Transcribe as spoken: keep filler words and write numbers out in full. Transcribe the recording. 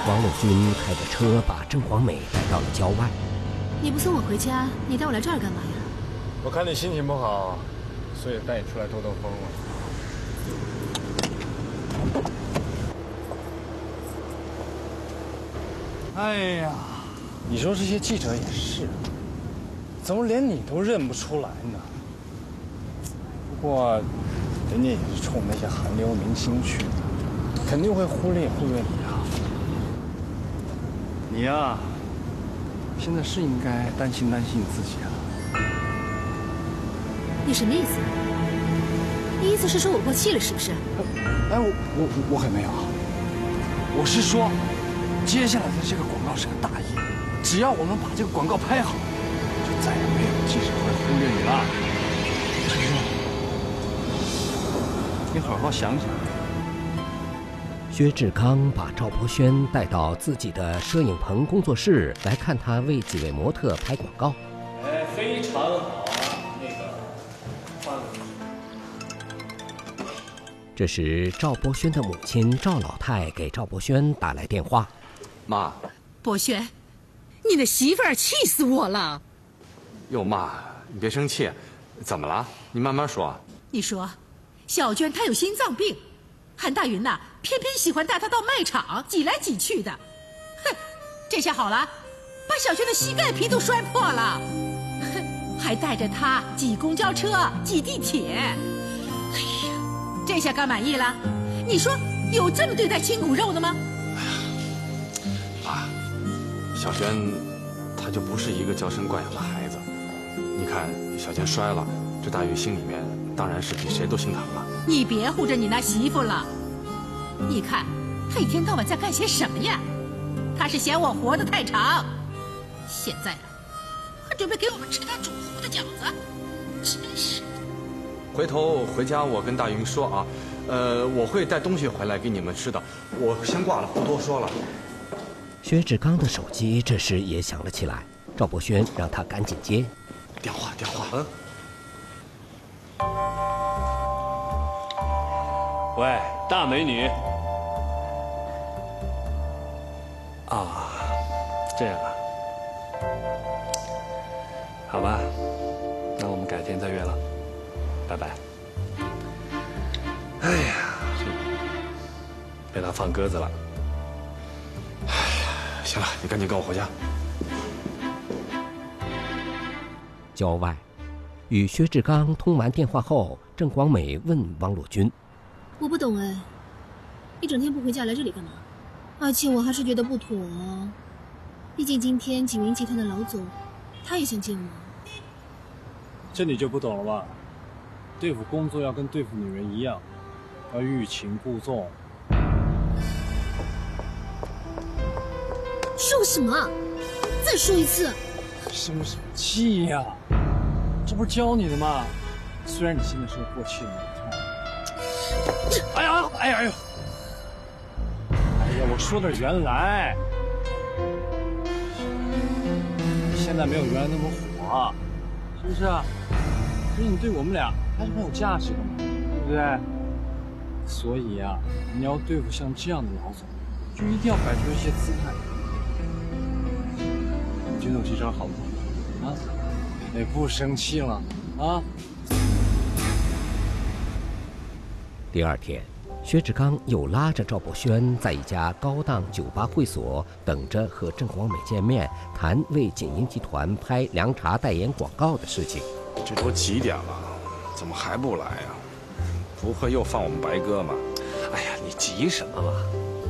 王洛君开着车把郑广美带到了郊外。 你不送我回家，你带我来这儿干嘛呀？ 我看你心情不好，所以带你出来兜兜风了。哎呀，你说这些记者也是，怎么连你都认不出来呢？不过，人家也是冲那些韩流明星去的，肯定会忽略忽略你啊。你呀，现在是应该担心担心你自己啊。 你什么意思？你意思是说我过气了是不是？ 哎，我我我可没有。我是说，接下来的这个广告是个大业，只要我们把这个广告拍好，就再也没有记者会忽略你了。是不是？你好好想想。 薛志刚把赵博轩带到自己的摄影棚工作室来看他为几位模特拍广告。 哎，非常好啊，那个换个。 这时，赵博轩的母亲赵老太给赵博轩打来电话：“ 妈， 博轩，你的媳妇儿气死我了！” 哟，妈，你别生气，怎么了？你慢慢说。 你说，小娟她有心脏病，韩大云呐，偏偏喜欢带她到卖场挤来挤去的。哼，这下好了，把小娟的膝盖皮都摔破了，哼，还带着她挤公交车、挤地铁。哎呀，这下该满意了。你说有这么对待亲骨肉的吗？ 妈，小娟，她就不是一个娇生惯养的孩子。你看，小娟摔了，这大鱼心里面当然是比谁都心疼了。 你别护着你那媳妇了。你看，她一天到晚在干些什么呀？她是嫌我活得太长，现在呢，还准备给我们吃她煮糊的饺子，真是。 回头回家我跟大云说啊，呃，我会带东西回来给你们吃的。我先挂了，不多说了。 薛志刚的手机这时也响了起来，赵博轩让他赶紧接。 电话，电话，嗯。 喂，大美女。 啊，这样啊，好吧，那我们改天再约了，拜拜。哎呀，被他放鸽子了。 哎呀，行了，你赶紧跟我回家。 郊外，与薛志刚通完电话后，郑广美问王洛君：“ 我不懂哎，一整天不回家来这里干嘛？而且我还是觉得不妥哦，毕竟今天锦云集团的老总，他也想见我。 这你就不懂了吧？对付工作要跟对付女人一样，要欲擒故纵。” 说什么？再说一次！ 生什么气呀？这不是教你的吗？虽然你现在是个过气的模特。哎呀，哎呀，哎呦！哎呀，我说的是原来。你现在没有原来那么火，是不是？可是你对我们俩还是很有价值的嘛，对不对？所以啊，你要对付像这样的老总，就一定要摆出一些姿态。你觉得我这招好不好？啊？也不生气了啊？ 第二天，薛志刚又拉着赵博轩在一家高档酒吧会所等着和郑广美见面，谈为锦盈集团拍凉茶代言广告的事情。 这都几点了，怎么还不来呀？不会又放我们白鸽吗？ 哎呀，你急什么嘛？